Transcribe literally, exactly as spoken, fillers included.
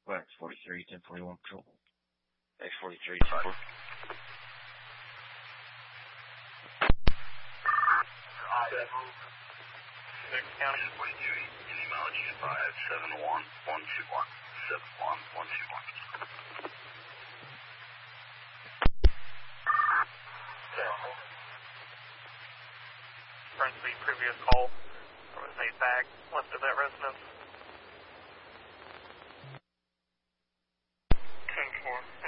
X forty-three, ten forty-one patrol. X forty-three, ten forty. Next county. forty-two, any mileage, five seven one one two one. seven one one two one. Friends, the previous call. There was a bag left at that residence. ten four.